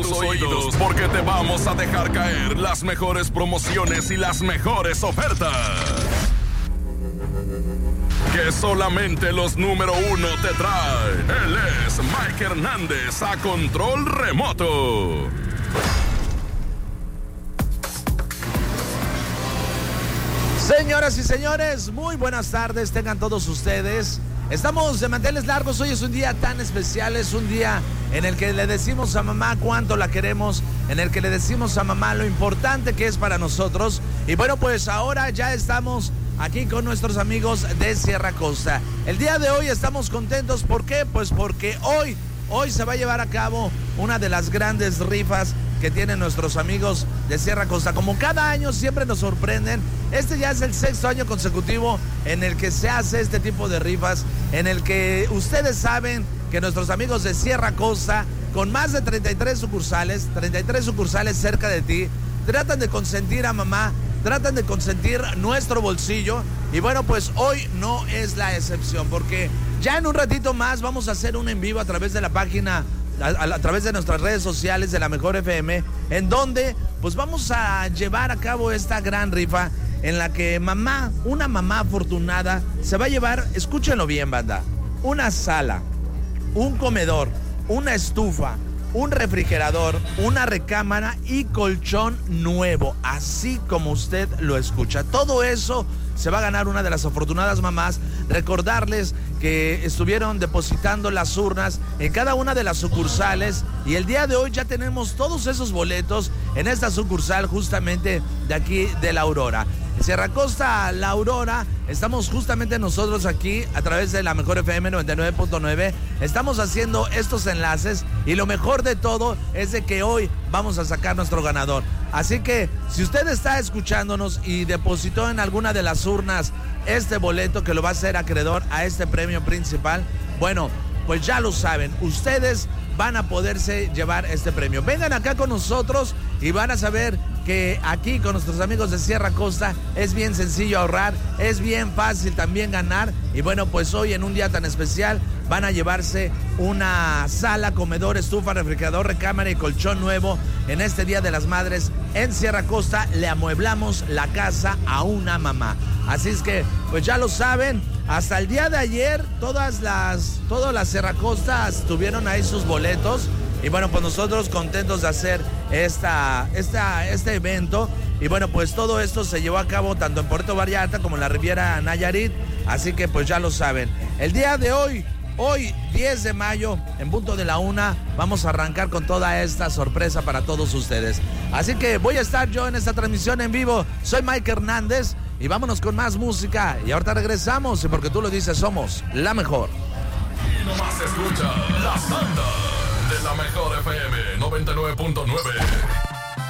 tus oídos porque te vamos a dejar caer las mejores promociones y las mejores ofertas. Que solamente los número uno te traen. Él es Mike Hernández a control remoto. Señoras y señores, muy buenas tardes, tengan todos ustedes. Estamos de manteles largos, hoy es un día tan especial, es un día en el que le decimos a mamá cuánto la queremos, en el que le decimos a mamá lo importante que es para nosotros. Y bueno, pues ahora ya estamos aquí con nuestros amigos de Sierra Costa. El día de hoy estamos contentos, ¿por qué? Pues porque hoy se va a llevar a cabo una de las grandes rifas que tienen nuestros amigos de Sierra Costa. Como cada año siempre nos sorprenden, este ya es el 6º año consecutivo en el que se hace este tipo de rifas, en el que ustedes saben que nuestros amigos de Sierra Costa, con más de 33 sucursales cerca de ti, tratan de consentir a mamá, tratan de consentir nuestro bolsillo. Y bueno, pues hoy no es la excepción, porque ya en un ratito más vamos a hacer un en vivo a través de la página, a través de nuestras redes sociales de La Mejor FM, en donde pues vamos a llevar a cabo esta gran rifa en la que mamá, una mamá afortunada, se va a llevar, escúchenlo bien, banda, una sala, un comedor, una estufa, un refrigerador, una recámara y colchón nuevo, así como usted lo escucha. Todo eso se va a ganar una de las afortunadas mamás. Recordarles que estuvieron depositando las urnas en cada una de las sucursales y el día de hoy ya tenemos todos esos boletos en esta sucursal justamente de aquí de La Aurora. Sierra Costa, La Aurora, estamos justamente nosotros aquí a través de La Mejor FM 99.9, estamos haciendo estos enlaces y lo mejor de todo es de que hoy vamos a sacar nuestro ganador. Así que si usted está escuchándonos y depositó en alguna de las urnas este boleto que lo va a hacer acreedor a este premio principal, bueno, pues ya lo saben, ustedes van a poderse llevar este premio. Vengan acá con nosotros y van a saber que aquí con nuestros amigos de Sierra Costa es bien sencillo ahorrar, es bien fácil también ganar. Y bueno, pues hoy en un día tan especial van a llevarse una sala, comedor, estufa, refrigerador, recámara y colchón nuevo. En este Día de las Madres en Sierra Costa le amueblamos la casa a una mamá. Así es que pues ya lo saben, hasta el día de ayer todas las Sierra Costas tuvieron ahí sus boletos. Y bueno, pues nosotros contentos de hacer este evento. Y bueno, pues todo esto se llevó a cabo tanto en Puerto Vallarta como en la Riviera Nayarit. Así que pues ya lo saben. El día de hoy 10 de mayo, en punto de la 1, vamos a arrancar con toda esta sorpresa para todos ustedes. Así que voy a estar yo en esta transmisión en vivo. Soy Mike Hernández y vámonos con más música. Y ahorita regresamos y porque tú lo dices, somos la mejor. Y nomás escucha la Santa de La Mejor FM 99.9.